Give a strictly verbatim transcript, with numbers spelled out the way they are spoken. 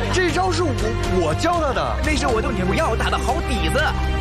这招是我我教他的， 那是我对你不要打的好底子。